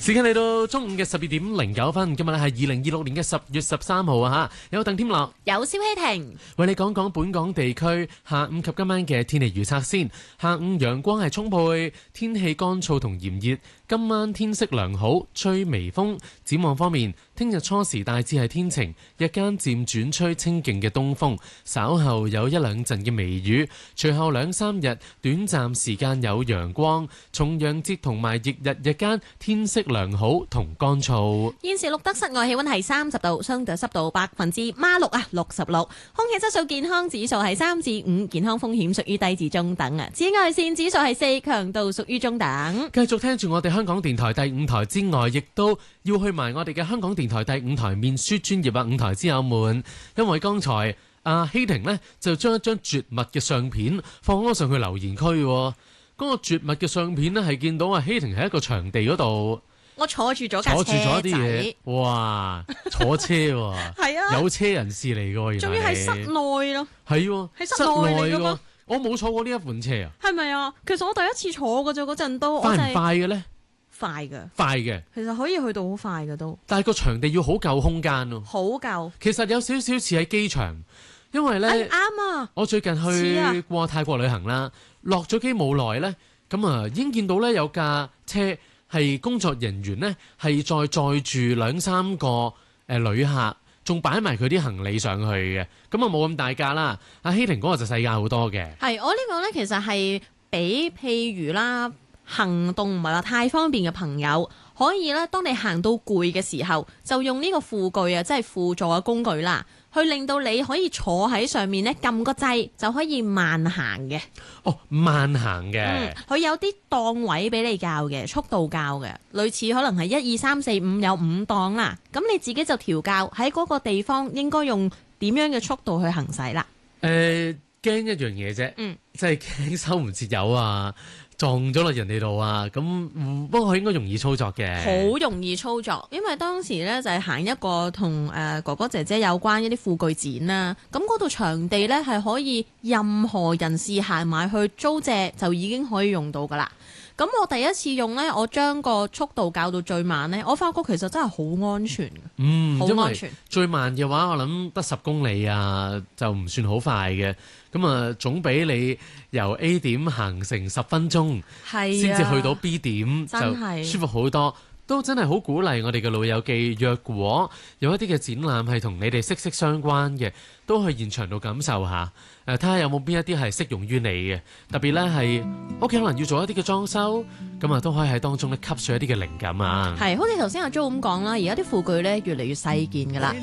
時間嚟到中午嘅12:09，今日係2026年嘅10月13號啊！嚇，有鄧添樂， 有蕭希婷， 為你講講本港地區下午及今晚嘅天氣預測先。下午陽光係充沛，天氣乾燥同炎熱。今晚天色良好，吹微風。展望方面，聽日初時大致係天晴，日間漸轉吹清勁嘅東風，稍後有一兩陣嘅微雨。隨後2、3日短暫時間有陽光。重陽節同埋翌日日間天色良好同乾燥。 現時錄得室外氣溫係30度，相對濕度66%，空氣質素健康指數係3至5，健康風險屬於低至中等啊。紫外線指數係4，強度屬於中等。 繼續聽住我哋香港電台第5台之外，亦都要去埋我哋嘅香港電台第5台面書專頁5台之友們，因為剛才希婷呢就將一張絕密嘅相片放咗上去留言區。嗰個絕密嘅相片呢係見到希婷喺一個場地嗰度， 我坐住咗架車仔， 坐住咗啲嘢，哇！坐車喎， 係啊， 有車人士嚟嘅，原來仲要喺室內咯， 係喎， 喺室內嚟嘅噃。 我冇坐過呢一款車啊， 係咪啊？其實我第一次坐嘅啫，嗰陣都快唔快嘅咧？ 快嘅， 快嘅， 其實可以去到好快嘅都。 但係個場地要好夠空間咯， 好夠。 其實有少少似喺機場，因為咧啱啊！ 我最近去過泰國旅行啦，落咗機冇耐咧，咁已經見到咧有架車係工作人員咧係再載住2、3個旅客，仲擺埋佢啲行李上去嘅，咁冇咁大架啦。阿希婷嗰個就細架好多嘅。 係我呢個咧，其實係俾譬如啦，行動唔係話太方便嘅朋友，可以咧，當你行到攰嘅時候，就用呢個輔具啊，即係輔助嘅工具啦，去令到你可以坐喺上面咧，撳個掣就可以慢行嘅。 哦，慢行嘅。 佢有啲檔位俾你校嘅，速度校嘅，類似可能係1、2、3、4、5有5檔啦。咁你自己就調校喺嗰個地方應該用點樣嘅速度去行駛啦。 驚一樣嘢啫，即係驚收唔切油啊！撞咗落人哋度啊！咁不過佢應該容易操作嘅， 好容易操作，因為當時咧就係行一個同哥哥姐姐有關一啲輔具展啦。咁嗰度場地咧係可以任何人士行埋去租借就已經可以用到噶啦。咁我第一次用咧，我將個速度校到最慢咧，我發覺其實真係好安全嘅，好安全。 最慢嘅話，我諗得10公里啊，就唔算好快嘅。咁總比你由 A 點行成10分鐘，先至去到 B 點，就舒服好多。都真係好鼓勵我哋嘅老友記，若果有一啲嘅展覽係同你哋息息相關嘅，都去現場度感受下，睇下有冇邊一啲係適用於你嘅。特別咧係屋企可能要做一啲嘅裝修，咁都可以喺當中咧吸取一啲嘅靈感啊。 係，好似頭先阿 Jo 咁講啦，而家啲輔具咧越嚟越細件㗎啦。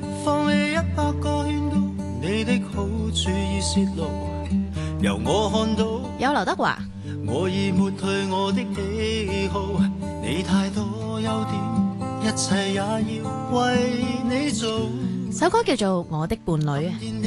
有劉德華。 我已抹去我的喜好，你太多優點，一切也要為你做。 首歌叫做《我的伴侶》。